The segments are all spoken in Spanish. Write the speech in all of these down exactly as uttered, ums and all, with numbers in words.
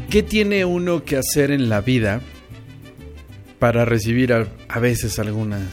¿Qué tiene uno que hacer en la vida para recibir a, a veces algunas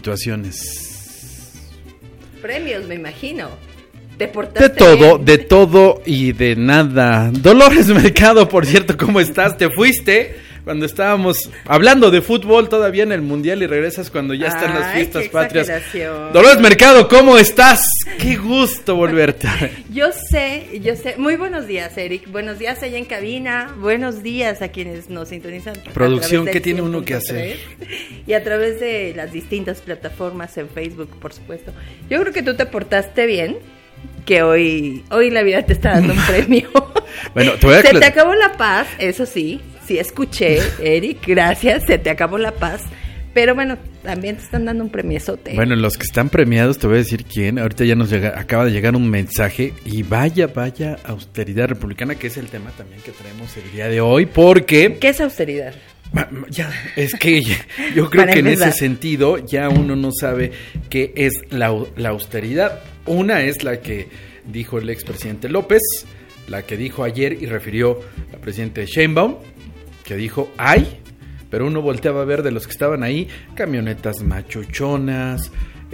situaciones? Premios, me imagino. ¿Te portaste De todo, bien? de todo y de nada. Dolores Mercado, por cierto, ¿cómo estás? ¿Te fuiste cuando estábamos hablando de fútbol todavía en el Mundial y regresas cuando ya están las Ay, fiestas qué patrias? exageración. Dolores Mercado, ¿cómo estás? Qué gusto volverte. Yo sé, yo sé. Muy buenos días, Eric. Buenos días allá en cabina. Buenos días a quienes nos sintonizan. Producción, ¿qué tiene uno que hacer? Y a través de las distintas plataformas en Facebook, por supuesto. Yo creo que tú te portaste bien. Que hoy hoy la vida te está dando un premio. Bueno, te voy a Se aclarar. te acabó la paz, eso sí. Sí escuché, Eric, gracias. Se te acabó la paz. Pero bueno, también te están dando un premiezote. Bueno, los que están premiados, te voy a decir quién. Ahorita ya nos llega, acaba de llegar un mensaje. Y vaya, vaya austeridad republicana, que es el tema también que traemos el día de hoy. Porque... ¿Qué es austeridad? Ya, es que yo creo Para que en empezar. ese sentido ya uno no sabe qué es la, la austeridad. Una es la que dijo el expresidente López, la que dijo ayer y refirió la presidenta Sheinbaum, que dijo ay, pero uno volteaba a ver de los que estaban ahí, camionetas machuchonas,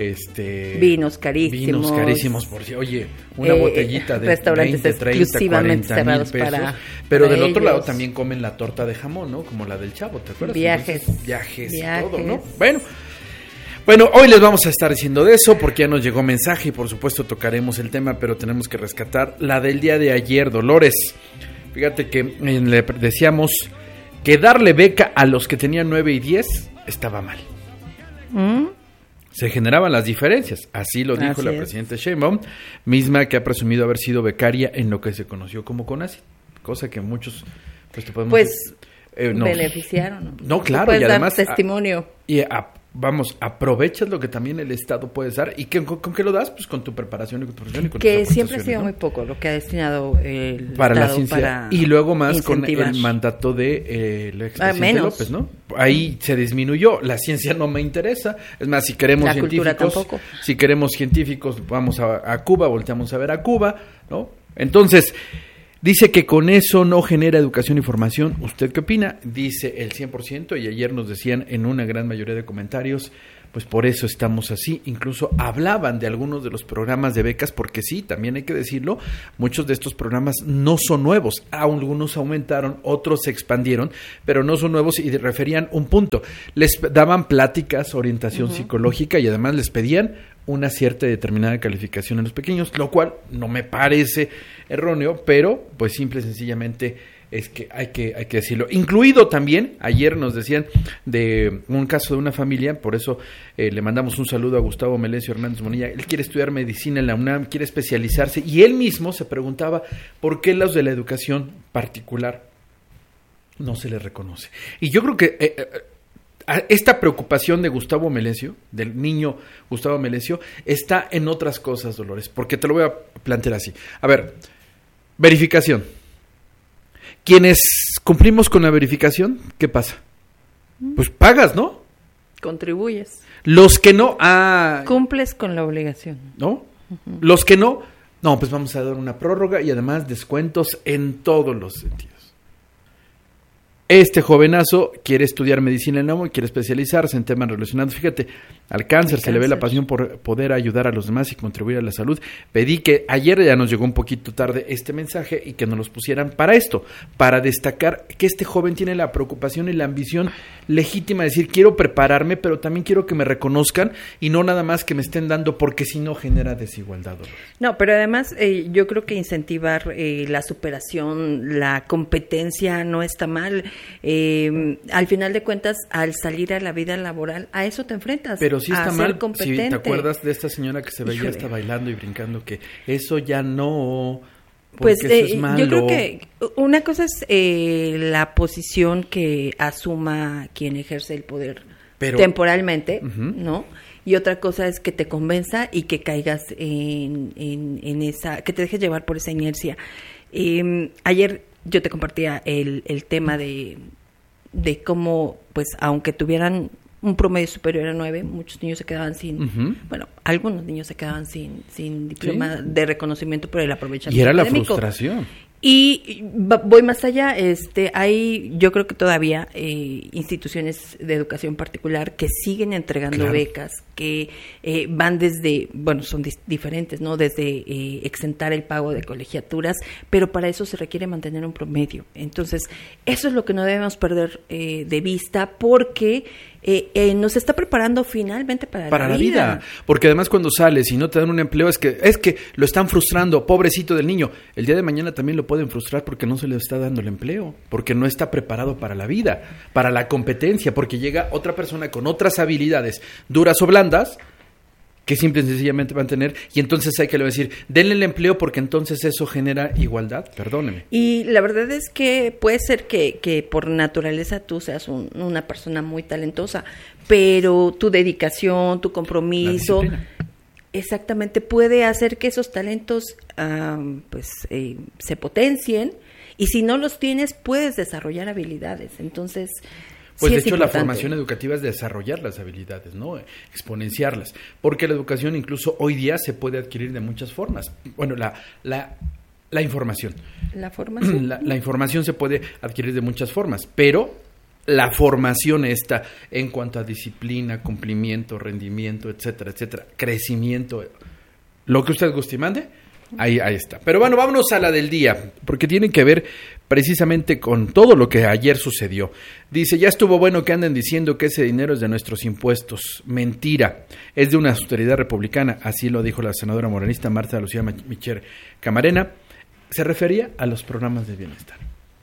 este Vinos carísimos. Vinos carísimos, por si, oye, una Eh, botellita de restaurantes veinte, treinta, exclusivamente cuarenta mil cerrados pesos. para- Pero para del otro lado ellos. también comen la torta de jamón, ¿no? Como la del Chavo, ¿te acuerdas? Viajes. Entonces, viajes, y Viajes. todo, ¿no? Bueno, bueno, hoy les vamos a estar diciendo de eso porque ya nos llegó mensaje y por supuesto tocaremos el tema, pero tenemos que rescatar la del día de ayer, Dolores. Fíjate que eh, le decíamos que darle beca a los que tenían nueve y diez estaba mal. ¿Mm? Se generaban las diferencias, así lo dijo Así la es. presidenta Sheinbaum, misma que ha presumido haber sido becaria en lo que se conoció como CONACYT, cosa que muchos pues te podemos Pues decir, eh, no. beneficiaron. No, claro, Puedes y además dar testimonio. a- y a- vamos, aprovechas lo que también el Estado puede dar y que, con, con qué lo das, pues con tu preparación y con tu profesión y con Que tus siempre ha aportaciones, sido ¿no? muy poco lo que ha destinado el Para la Estado ciencia para y luego más con incentivar. el mandato de eh, el expresidente Ah, menos. López, ¿no? Ahí se disminuyó, la ciencia no me interesa, es más, si queremos La cultura científicos, tampoco. si queremos científicos, vamos a, a Cuba, volteamos a ver a Cuba, ¿no? Entonces, dice que con eso no genera educación y formación. ¿Usted qué opina? Dice el cien por ciento y ayer nos decían en una gran mayoría de comentarios, pues por eso estamos así. Incluso hablaban de algunos de los programas de becas, porque sí, también hay que decirlo, muchos de estos programas no son nuevos. Algunos aumentaron, otros se expandieron, pero no son nuevos y referían un punto. Les daban pláticas, orientación uh-huh. psicológica y además les pedían una cierta y determinada calificación en los pequeños, lo cual no me parece erróneo, pero pues simple y sencillamente es que hay que hay que decirlo. Incluido también, ayer nos decían de un caso de una familia, por eso eh, le mandamos un saludo a Gustavo Melesio Hernández Monilla. Él quiere estudiar medicina en la UNAM, quiere especializarse y él mismo se preguntaba por qué los de la educación particular no se les reconoce. Y yo creo que eh, eh, esta preocupación de Gustavo Melesio, del niño Gustavo Melesio, está en otras cosas, Dolores, porque te lo voy a plantear así. A ver, verificación. Quienes cumplimos con la verificación, ¿qué pasa? Pues pagas, ¿no? Contribuyes. Los que no, ah, Cumples con la obligación. ¿no? Uh-huh. Los que no, no, pues vamos a dar una prórroga y además descuentos en todos los sentidos. Este jovenazo quiere estudiar medicina en la U N A M y quiere especializarse en temas relacionados. Fíjate, al cáncer, se le ve la pasión por poder ayudar a los demás y contribuir a la salud. Pedí que ayer ya nos llegó un poquito tarde este mensaje y que nos los pusieran para esto, para destacar que este joven tiene la preocupación y la ambición legítima de decir, quiero prepararme, pero también quiero que me reconozcan y no nada más que me estén dando, porque si no genera desigualdad. No, pero además eh, yo creo que incentivar eh, la superación, la competencia no está mal. Eh, al final de cuentas, al salir a la vida laboral, a eso te enfrentas. Pero sí está a mal. ser competente. Si te acuerdas de esta señora que se veía Híjole. hasta bailando y brincando, que eso ya no, pues porque eh, eso es malo. yo creo que una cosa es eh, la posición que asuma quien ejerce el poder Pero, temporalmente, uh-huh. ¿no? Y otra cosa es que te convenza y que caigas en, en, en esa, que te dejes llevar por esa inercia. Eh, ayer yo te compartía el, el tema de, de cómo, pues, aunque tuvieran un promedio superior a nueve, muchos niños se quedaban sin, uh-huh. bueno, algunos niños se quedaban sin, sin diploma ¿Sí? de reconocimiento por el aprovechamiento Y era académico. La frustración. Y voy más allá, este, hay, yo creo que todavía eh, instituciones de educación particular que siguen entregando claro. becas, que eh, van desde, bueno, son dis- diferentes, ¿no? Desde eh, exentar el pago de colegiaturas, pero para eso se requiere mantener un promedio. Entonces, eso es lo que no debemos perder eh, de vista, porque eh, eh, nos está preparando finalmente para, para la, vida. la vida. Porque además cuando sales y no te dan un empleo, es que es que lo están frustrando, pobrecito del niño. El día de mañana también lo pueden frustrar porque no se le está dando el empleo, porque no está preparado para la vida, para la competencia, porque llega otra persona con otras habilidades duras o blandas que simple y sencillamente van a tener, y entonces hay que le decir, denle el empleo porque entonces eso genera igualdad, perdóneme. Y la verdad es que puede ser que, que por naturaleza tú seas un, una persona muy talentosa, pero tu dedicación, tu compromiso, exactamente, puede hacer que esos talentos um, pues eh, se potencien, y si no los tienes, puedes desarrollar habilidades. Entonces, pues sí de hecho importante. La formación educativa es desarrollar las habilidades, ¿no? Exponenciarlas, porque la educación incluso hoy día se puede adquirir de muchas formas. Bueno, la la, la información. La formación. La, la información se puede adquirir de muchas formas, pero la formación esta en cuanto a disciplina, cumplimiento, rendimiento, etcétera, etcétera, crecimiento, lo que usted guste y mande, ahí, ahí está. Pero bueno, vámonos a la del día, porque tiene que ver precisamente con todo lo que ayer sucedió. Dice, ya estuvo bueno que anden diciendo que ese dinero es de nuestros impuestos. Mentira, es de una austeridad republicana, así lo dijo la senadora morenista Marta Lucía Micher Camarena. Se refería a los programas de bienestar.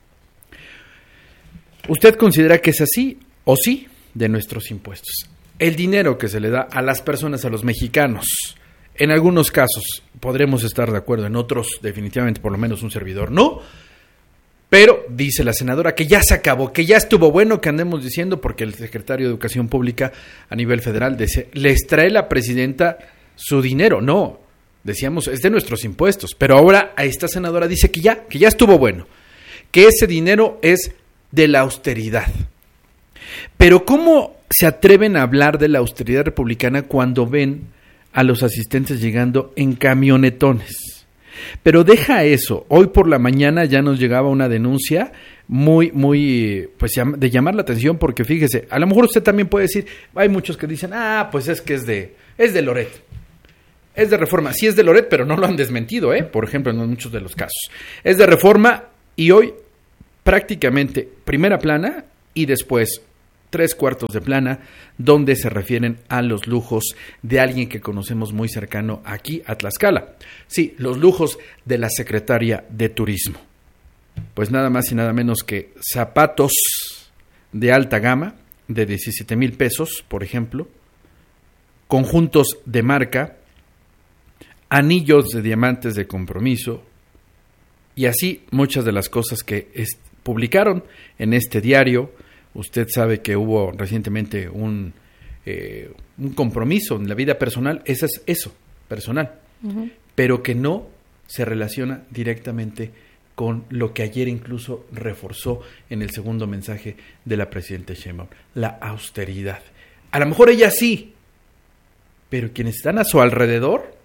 ¿Usted considera que es así o sí de nuestros impuestos? El dinero que se le da a las personas, a los mexicanos, en algunos casos podremos estar de acuerdo, en otros definitivamente, por lo menos un servidor no. Pero dice la senadora que ya se acabó, que ya estuvo bueno que andemos diciendo, porque el secretario de Educación Pública a nivel federal dice, les trae la presidenta su dinero. No, decíamos, es de nuestros impuestos. Pero ahora a esta senadora dice que ya, que ya estuvo bueno, que ese dinero es de la austeridad. Pero ¿cómo se atreven a hablar de la austeridad republicana cuando ven a los asistentes llegando en camionetones? Pero deja eso, hoy por la mañana ya nos llegaba una denuncia muy, muy, pues de llamar la atención, porque fíjese, a lo mejor usted también puede decir, hay muchos que dicen, ah, pues es que es de, es de Loret, es de Reforma, sí es de Loret, pero no lo han desmentido, ¿eh? Por ejemplo, en muchos de los casos, es de Reforma, y hoy prácticamente primera plana y después tres cuartos de plana, donde se refieren a los lujos de alguien que conocemos muy cercano aquí a Tlaxcala. Sí, los lujos de la secretaria de Turismo. Pues nada más y nada menos que zapatos de alta gama, de diecisiete mil pesos, por ejemplo, conjuntos de marca, anillos de diamantes de compromiso, y así muchas de las cosas que es, publicaron en este diario. Usted sabe que hubo recientemente un, eh, un compromiso en la vida personal, eso es eso, personal, uh-huh. Pero que no se relaciona directamente con lo que ayer incluso reforzó en el segundo mensaje de la presidenta Sheinbaum, la austeridad. A lo mejor ella sí, pero quienes están a su alrededor...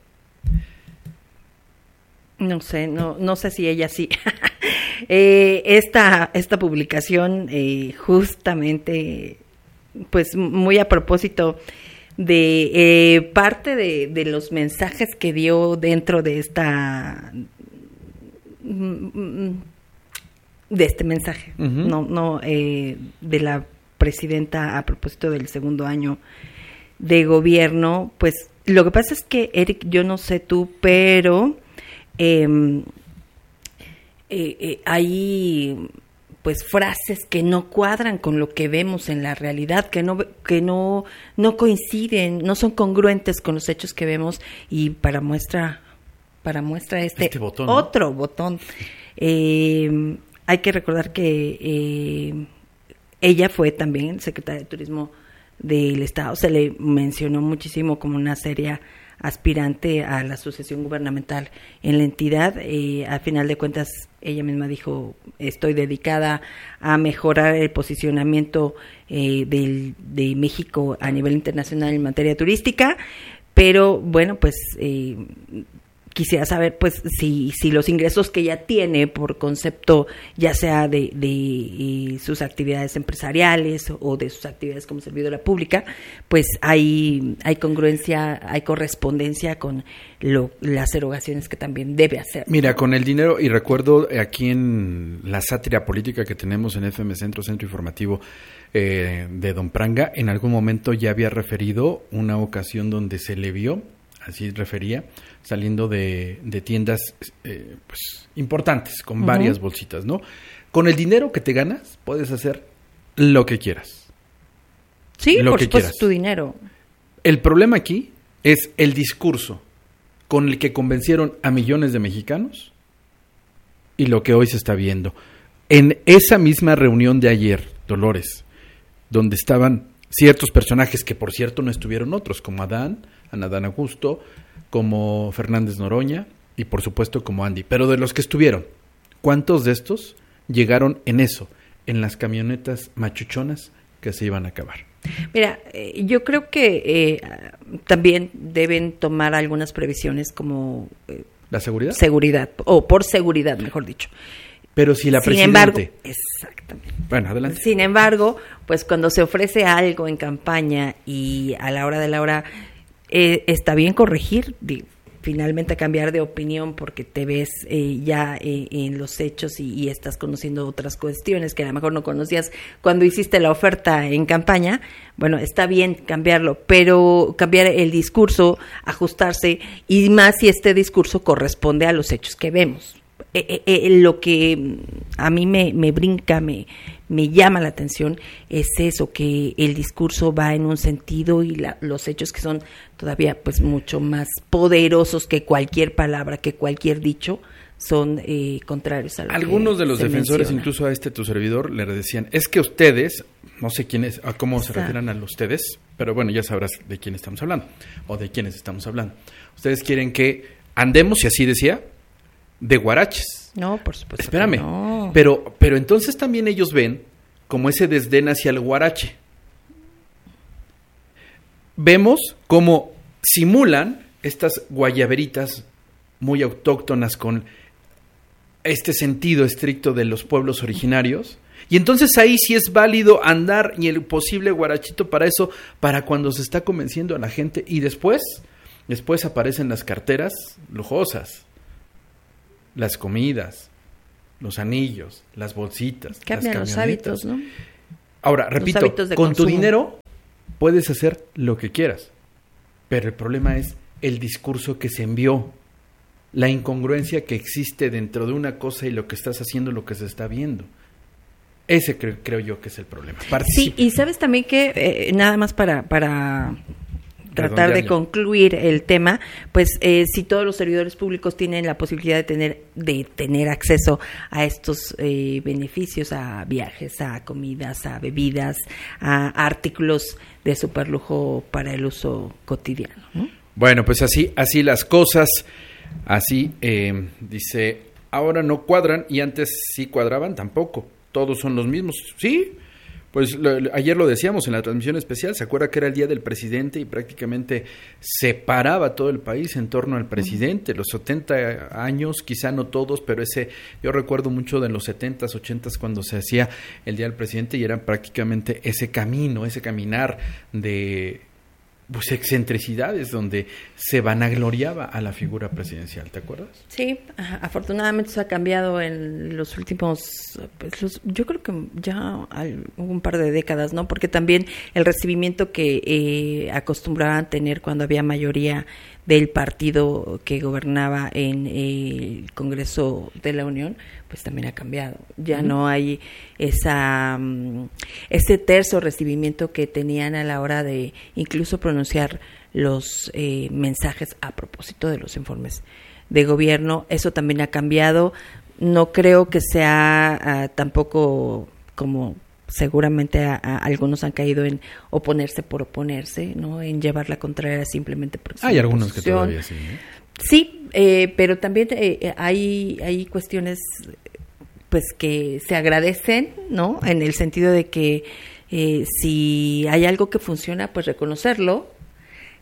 No sé, no, no sé si ella sí... Eh, esta, esta publicación eh, justamente, pues muy a propósito de eh, parte de, de los mensajes que dio dentro de esta de este mensaje, uh-huh. no, no eh, de la presidenta a propósito del segundo año de gobierno. Pues lo que pasa es que, Eric, yo no sé tú, pero eh, Eh, eh, hay pues frases que no cuadran con lo que vemos en la realidad, que no que no no coinciden, no son congruentes con los hechos que vemos, y para muestra para muestra este, este botón, otro ¿no? botón. Eh, hay que recordar que eh, ella fue también secretaria de Turismo del Estado, se le mencionó muchísimo como una seria aspirante a la sucesión gubernamental en la entidad. Eh, a final de cuentas, ella misma dijo, estoy dedicada a mejorar el posicionamiento eh, del, de México a nivel internacional en materia turística, pero bueno, pues eh, quisiera saber, pues, si, si los ingresos que ella tiene por concepto, ya sea de, de, de sus actividades empresariales o de sus actividades como servidora pública, pues hay, hay congruencia, hay correspondencia con lo, las erogaciones que también debe hacer. Mira, con el dinero, y recuerdo aquí en la sátira política que tenemos en F M Centro, Centro Informativo eh, de Don Pranga, en algún momento ya había referido una ocasión donde se le vio, así refería, saliendo de, de tiendas eh, pues, importantes, con uh-huh. varias bolsitas, ¿no? Con el dinero que te ganas, puedes hacer lo que quieras. Sí, lo por que supuesto, quieras. Es tu dinero. El problema aquí es el discurso con el que convencieron a millones de mexicanos y lo que hoy se está viendo. En esa misma reunión de ayer, Dolores, donde estaban ciertos personajes que, por cierto, no estuvieron otros, como Adán, Adán Augusto, como Fernández Noroña y por supuesto como Andy, pero de los que estuvieron, ¿cuántos de estos llegaron en eso, en las camionetas machuchonas que se iban a acabar? Mira, eh, yo creo que eh, también deben tomar algunas previsiones como eh, ¿la seguridad? Seguridad, o por seguridad, mejor dicho. Pero si la Sin presidente... embargo, exactamente. Bueno, adelante. Sin embargo, pues cuando se ofrece algo en campaña y a la hora de la hora eh, está bien corregir, digo, finalmente cambiar de opinión porque te ves eh, ya eh, en los hechos y, y estás conociendo otras cuestiones que a lo mejor no conocías cuando hiciste la oferta en campaña. Bueno, está bien cambiarlo, pero cambiar el discurso, ajustarse, y más si este discurso corresponde a los hechos que vemos. Eh, eh, lo que a mí me, me brinca, me, me llama la atención es eso, que el discurso va en un sentido y la, los hechos que son todavía pues mucho más poderosos que cualquier palabra, que cualquier dicho, son eh, contrarios a lo Algunos que de los se defensores, menciona. incluso a este tu servidor, le decían, es que ustedes, no sé quiénes, a cómo se Está. refieren a los ustedes, pero bueno, ya sabrás de quién estamos hablando, o de quiénes estamos hablando. Ustedes quieren que andemos, y así decía, de guaraches. No, por supuesto. Espérame, que no. pero, pero entonces también ellos ven como ese desdén hacia el guarache. Vemos cómo simulan estas guayaberitas muy autóctonas con este sentido estricto de los pueblos originarios. Y entonces ahí sí es válido andar y el posible guarachito para eso, para cuando se está convenciendo a la gente. Y después, después aparecen las carteras lujosas, las comidas, los anillos, las bolsitas, cambian las los hábitos, ¿no? Ahora, repito, con consumo. Tu dinero puedes hacer lo que quieras, pero el problema es el discurso que se envió, la incongruencia que existe dentro de una cosa y lo que estás haciendo, lo que se está viendo. Ese creo, creo yo que es el problema. Sí, Participa. y sabes también que, eh, nada más para... para... tratar de concluir el tema, pues eh, si todos los servidores públicos tienen la posibilidad de tener de tener acceso a estos eh, beneficios, a viajes, a comidas, a bebidas, a artículos de superlujo para el uso cotidiano, ¿no? Bueno, pues así, así las cosas, así eh, dice, ahora no cuadran y antes sí cuadraban tampoco, todos son los mismos, sí. Pues lo, lo, ayer lo decíamos en la transmisión especial, ¿se acuerda que era el día del presidente y prácticamente se paraba todo el país en torno al presidente? Los setenta años, quizá no todos, pero ese, yo recuerdo mucho de los setentas, ochentas cuando se hacía el día del presidente y era prácticamente ese camino, ese caminar de pues excentricidades donde se vanagloriaba a la figura presidencial, ¿te acuerdas? Sí, afortunadamente se ha cambiado en los últimos, pues los, yo creo que ya hay un par de décadas, ¿no? Porque también el recibimiento que eh, acostumbraban tener cuando había mayoría del partido que gobernaba en el Congreso de la Unión, pues también ha cambiado. Ya uh-huh. no hay esa ese terzo recibimiento que tenían a la hora de incluso pronunciar los eh, mensajes a propósito de los informes de gobierno. Eso también ha cambiado. No creo que sea uh, tampoco como seguramente a, a algunos han caído en oponerse por oponerse, ¿no? En llevar la contraria simplemente porque hay algunos que todavía sí, ¿eh? Sí, eh, pero también eh, hay hay cuestiones pues que se agradecen, ¿no? En el sentido de que eh, si hay algo que funciona, pues reconocerlo,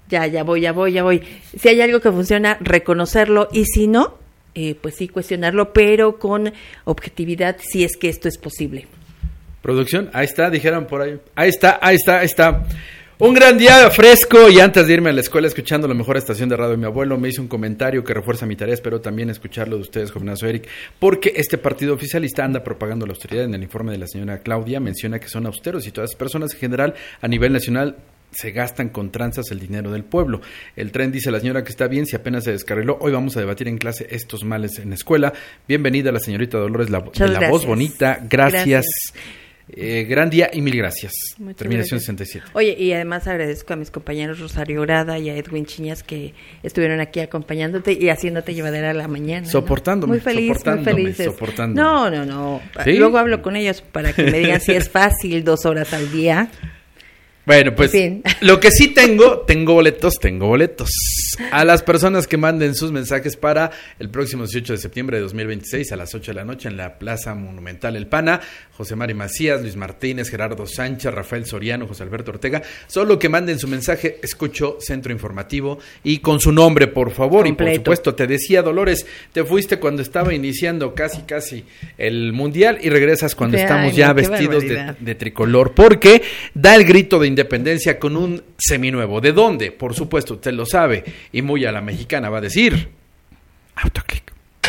ya, ya voy, ya voy, ya voy. Si hay algo que funciona, reconocerlo, y si no, eh, pues sí, cuestionarlo, pero con objetividad, si es que esto es posible. Producción, ahí está, dijeron por ahí. Ahí está, ahí está, ahí está. Un gran día fresco, y antes de irme a la escuela escuchando la mejor estación de radio de mi abuelo, me hizo un comentario que refuerza mi tarea. Espero también escucharlo de ustedes, jovenazo Eric, porque este partido oficialista anda propagando la austeridad. En el informe de la señora Claudia menciona que son austeros y todas las personas en general a nivel nacional se gastan con tranzas el dinero del pueblo. El tren, dice la señora, que está bien si apenas se descarriló. Hoy vamos a debatir en clase estos males en la escuela. Bienvenida la señorita Dolores, la, de la gracias. voz bonita. Gracias. Gracias. Eh, gran día y mil gracias. Muchas Terminación gracias. sesenta y siete. Oye, y además agradezco a mis compañeros Rosario Grada y a Edwin Chiñas que estuvieron aquí acompañándote y haciéndote llevadera a la mañana, ¿no? Soportándome. Muy feliz, soportándome, muy felices. soportándome. No, no, no. ¿Sí? Luego hablo con ellos para que me digan si es fácil dos horas al día. Bueno, pues en fin. Lo que sí tengo, tengo boletos, tengo boletos. A las personas que manden sus mensajes para el próximo dieciocho de septiembre de dos mil veintiséis a las ocho de la noche en la Plaza Monumental El Pana, José Mari Macías, Luis Martínez, Gerardo Sánchez, Rafael Soriano, José Alberto Ortega. Solo que manden su mensaje, escucho Centro Informativo, y con su nombre, por favor. Completo. Y por supuesto, te decía, Dolores, te fuiste cuando estaba iniciando casi, casi el Mundial y regresas cuando Ay, estamos ya vestidos de, de tricolor, porque da el grito de independencia con un seminuevo. ¿De dónde? Por supuesto, usted lo sabe, y muy a la mexicana va a decir Autoclick.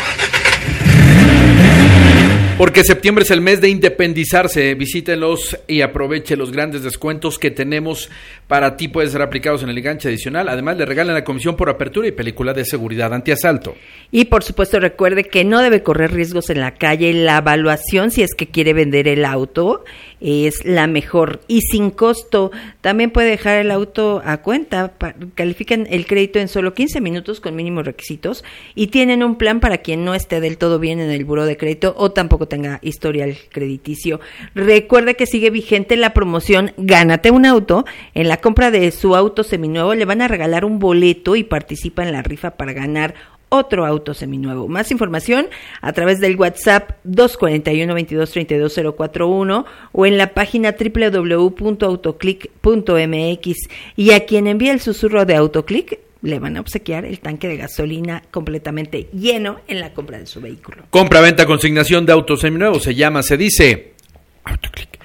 Porque septiembre es el mes de independizarse. Visítenlos y aproveche los grandes descuentos que tenemos para ti. Pueden ser aplicados en el enganche adicional. Además, le regalan la comisión por apertura y película de seguridad antiasalto. Y por supuesto, recuerde que no debe correr riesgos en la calle. La evaluación, si es que quiere vender el auto, es la mejor y sin costo. También puede dejar el auto a cuenta. Califican el crédito en solo quince minutos con mínimos requisitos y tienen un plan para quien no esté del todo bien en el buró de crédito o tampoco tenga historial crediticio. Recuerde que sigue vigente la promoción Gánate un auto. En la compra de su auto seminuevo le van a regalar un boleto y participa en la rifa para ganar otro auto seminuevo. Más información a través del WhatsApp dos cuatro uno, veintidós treinta y dos cero cuatro uno o en la página doble u doble u doble u punto autoclick punto m x. Y a quien envíe el susurro de Autoclick le van a obsequiar el tanque de gasolina completamente lleno en la compra de su vehículo. Compra, venta, consignación de autos seminuevos. Se llama, se dice Autoclick.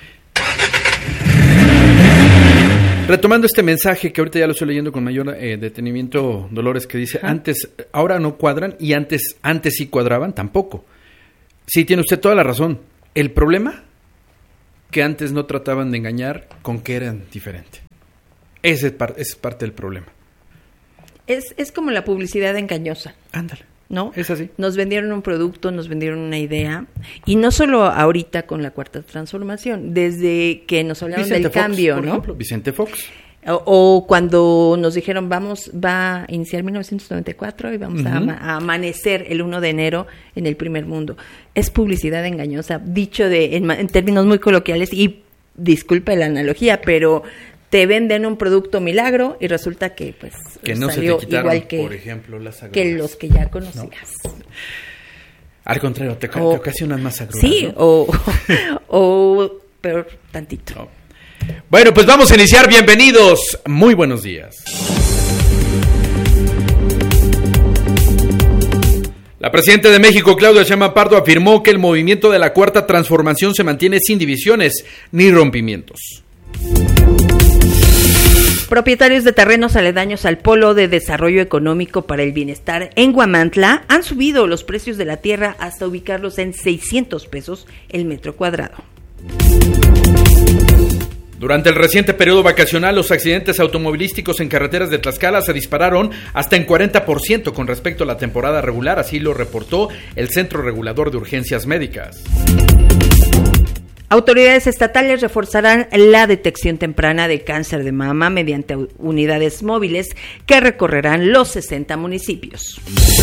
Retomando este mensaje que ahorita ya lo estoy leyendo con mayor eh, detenimiento, Dolores, que dice, Ajá. antes, ahora no cuadran y antes, antes sí cuadraban, tampoco. Sí, tiene usted toda la razón. El problema, que antes no trataban de engañar con que eran diferentes. Ese es, par- ese es parte del problema. Es, es como la publicidad engañosa. Ándale. ¿No? Es así. Nos vendieron un producto, nos vendieron una idea, y no solo ahorita con la cuarta transformación, desde que nos hablaron Vicente del Fox, cambio, por ¿no? ejemplo, Vicente Fox. O, o cuando nos dijeron, vamos, va a iniciar mil novecientos noventa y cuatro y vamos uh-huh. a, ama- a amanecer el uno de enero en el primer mundo. Es publicidad engañosa, dicho de en, en términos muy coloquiales, y disculpe la analogía, pero te venden un producto milagro y resulta que pues que no salió se te quitaron, igual que, por ejemplo, las agruras, que los que ya conocías. No. Al contrario, te, o, te ocasionan más agruras. Sí, ¿no? o, o peor tantito. No. Bueno, pues vamos a iniciar. Bienvenidos. Muy buenos días. La presidenta de México, Claudia Sheinbaum Pardo, afirmó que el movimiento de la Cuarta Transformación se mantiene sin divisiones ni rompimientos. Propietarios de terrenos aledaños al Polo de Desarrollo Económico para el Bienestar en Huamantla han subido los precios de la tierra hasta ubicarlos en seiscientos pesos el metro cuadrado. Durante el reciente periodo vacacional, los accidentes automovilísticos en carreteras de Tlaxcala se dispararon hasta en cuarenta por ciento con respecto a la temporada regular, así lo reportó el Centro Regulador de Urgencias Médicas. Autoridades estatales reforzarán la detección temprana de cáncer de mama mediante unidades móviles que recorrerán los sesenta municipios.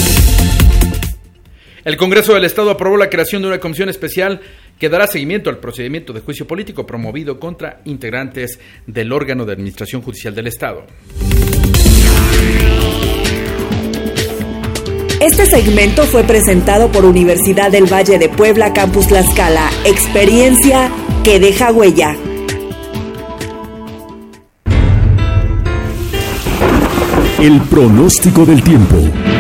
El Congreso del Estado aprobó la creación de una comisión especial que dará seguimiento al procedimiento de juicio político promovido contra integrantes del órgano de administración judicial del Estado. Este segmento fue presentado por Universidad del Valle de Puebla, Campus Tlaxcala. Experiencia que deja huella. El pronóstico del tiempo.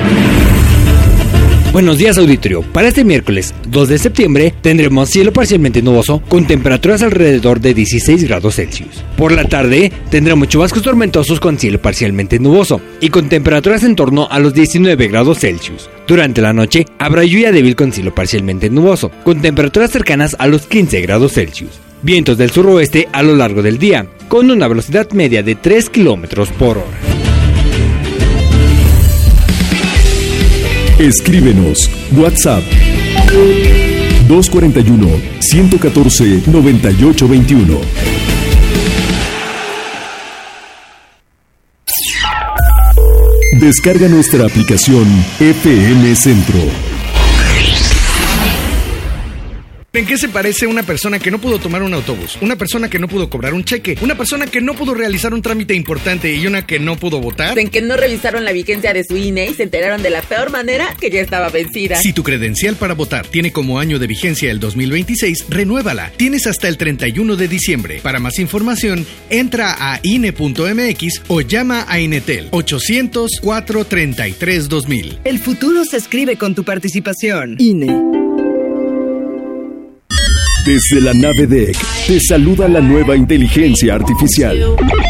Buenos días, auditorio. Para este miércoles dos de septiembre tendremos cielo parcialmente nuboso con temperaturas alrededor de dieciséis grados Celsius. Por la tarde tendremos chubascos tormentosos con cielo parcialmente nuboso y con temperaturas en torno a los diecinueve grados Celsius. Durante la noche habrá lluvia débil con cielo parcialmente nuboso, con temperaturas cercanas a los quince grados Celsius. Vientos del suroeste a lo largo del día, con una velocidad media de tres kilómetros por hora. Escríbenos WhatsApp dos cuatro uno, uno uno cuatro, nueve ocho dos uno. Descarga nuestra aplicación F M Centro. ¿En qué se parece una persona que no pudo tomar un autobús? Una persona que no pudo cobrar un cheque, una persona que no pudo realizar un trámite importante y una que no pudo votar. En que no revisaron la vigencia de su I N E y se enteraron de la peor manera que ya estaba vencida. Si tu credencial para votar tiene como año de vigencia el dos mil veintiséis, renuévala. Tienes hasta el treinta y uno de diciembre. Para más información, entra a I N E punto M X o llama a Inetel ochocientos, cuatro treinta y tres, dos mil. El futuro se escribe con tu participación. I N E. Desde la nave D E C te saluda la nueva inteligencia artificial.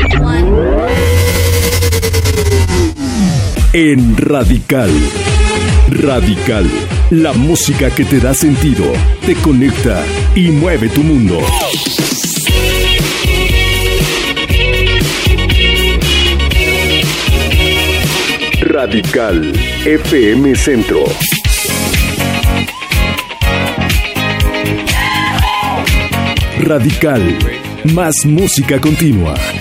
En Radical. Radical. La música que te da sentido, te conecta y mueve tu mundo. Radical F M Centro. Radical, más música continua.